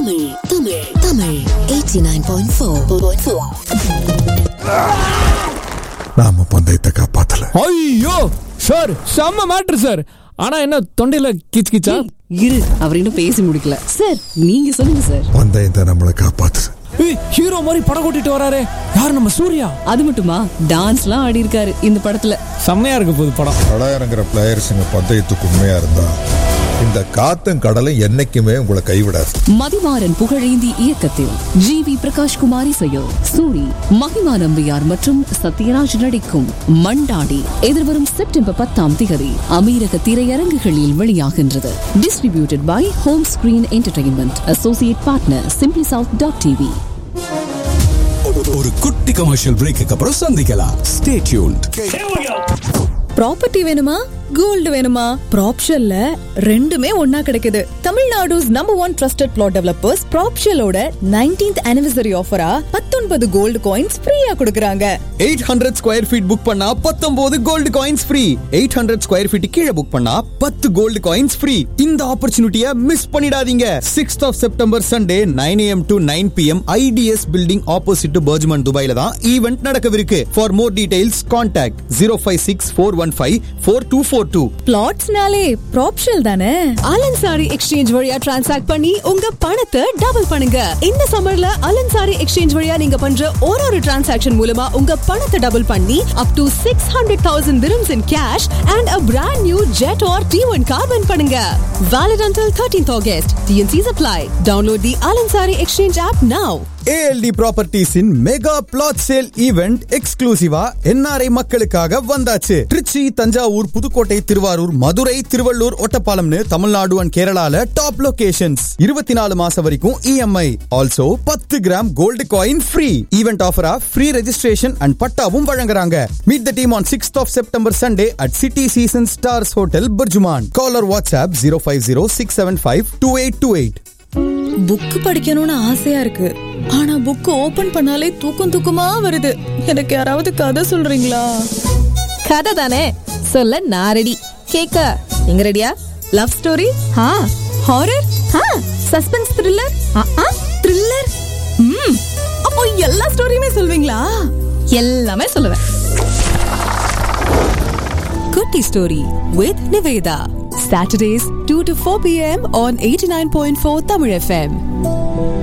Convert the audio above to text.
தமிழ் 89.4. நாம பந்தயத்தை காப்பாத்தல. ஐயோ சார், செம்ம மேட்ரு சார். ஆனா என்ன தொண்டையில கிச்கிச்சா? இரு, அவர் இன்னும் பேசி முடிக்கல. சார் நீங்க சொல்லுங்க சார். பந்தயம் தான் நம்மளை காப்பாத்துது. ஹீரோ மாதிரி படம் ஓட்டிட்டு வராரு. யார்? நம்ம சூர்யா. அது மட்டுமா, டான்ஸ்லாம் ஆடி இருக்காரு இந்த படத்துல. செம்மையா இருக்க போகுது படம். படம் இறங்குற பிளேயர்ஸுங்க பந்தயத்துக்கு உண்மையா இருந்தா இந்த காத்தும் கடலும் என்னைக்குமே உங்களை கைவிடாது. மதிமாறன் புகழேந்தி இயக்கத்தில் ஜி.வி. பிரகாஷ் குமார் இசையில் சூரி, மகிமா நம்பியார் மற்றும் சத்யராஜ் நடிக்கும் மண்டாடி எதிர்வரும் செப்டம்பர் 10 அமீரக திரையரங்குகளில் வெளியாகின்றது. Distributed by home screen entertainment. Associate partner simplysouth.tv. ஒரு குட்டி கமர்ஷியல் பிரேக்கு அப்புறம் சந்திக்கலாம். Stay tuned. ப்ராப்பர்ட்டி வேணுமா, கோல்டு வேணுமா? ப்ராப்ஷல்ல ரெண்டுமே ஒன்னா கிடைக்குது. Tamil Nadu's number 1 trusted plot developers ப்ராப்ஷலோட 19th anniversary ஆஃபரா 19 gold coins ஃப்ரீயா கொடுக்கறாங்க. 800 ஸ்கொயர் ஃபீட் புக் பண்ணா 19 gold coins free. 800 square feet கீழ புக் பண்ணா 10 கோல்டு காயின்ஸ் ஃப்ரீ. இந்த ஆப்பர்ச்சுனிட்டியை மிஸ் பண்ணிடாதீங்க. 6th of September Sunday 9 AM to 9 PM IDS building opposite Burjuman துபாயில தான் event நடக்கவிருக்கு. For more details contact 056-415-4242. பிளாட்ஸ்னாலே ப்ராப்ஷல் தானே. அலன்சாரி எக்ஸ்சேஞ்ச் வழியா டிரான்சாக்ட் பண்ணி உங்க பணத்தை டபுள் பண்ணுங்க. இந்த சம்மர்ல அலன்சாரி எக்ஸ்சேஞ்ச் வழியா நீங்க பண்ற ஒரு டிரான்சாக்ஷன் மூலமா உங்க பணத்தை டபுள் பண்ணி up to 600,000 dirhams in cash and a brand new jet or T1 car win பண்ணுங்க. Valid until 13th August. TNCs apply. Download the Alansari Exchange app now. ALD Properties in mega plot sale event எக்ஸ்க்ளூசிவா NRI மக்களுக்காக வந்தாச்சு. Trichy, Thanjavur, Pudukkottai, Thiruvarur, Madurai, Tiruvallur, ஒட்டப்பாலம்னு Tamil Nadu and கேரளால top locations. 24 மாசம் வரைக்கும் EMI. Also 10 gram gold coin free. Event ஆஃபரா free registration and பட்டாவும் வழங்குறாங்க. Meet the team on 6th of September Sunday at City Season Stars Hotel, Burjuman. Call or WhatsApp 050-675-2828. Book படிக்கணும்னு ஆசையா இருக்கு, ஆனா book open பண்ணாலே தூக்கமா வருது. எனக்கு யாராவது கதை சொல்றீங்களா? கதை தானே சொல்ல நான் ரெடி. கேக்க நீங்க ரெடியா? Love story, horror, suspense, thriller, thriller. அப்போ எல்லா ஸ்டோரியுமே சொல்வீங்களா? எல்லாமே சொல்லுவேன். குட்டி story with Nivetha. Saturdays 2 to 4 PM on 89.4 Tamil FM.